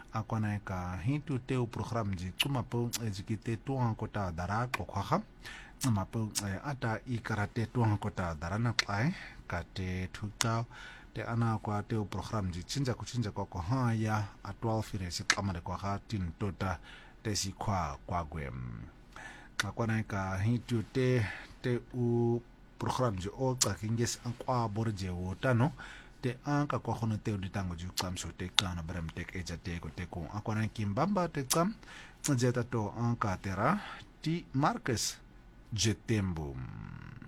akwana ka hintu te o program ji tsuma po ezikite tuang kota dara kokwaha mapo ata ikarate tuang kota dara na klai ka te thuka te ana kwa te o program ji chinja kwa kwa ya a 12 fire si kamare kwa ha tin tota te si kwa gwem akwana ka hintu te u program ji o ka kinges an kwa borje wo tano te anka kwa hono te uditango ju kam so te kana brem tek eja te ko te ko akwana kimbamba te kam jeta to anka tera ti Marcus Jetembo.